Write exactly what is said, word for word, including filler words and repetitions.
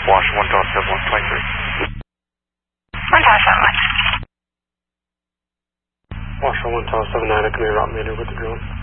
Washington one Tower seven one twenty-three. one Tower seven one. Washington one Tower seven nine, I can route meter with the drone.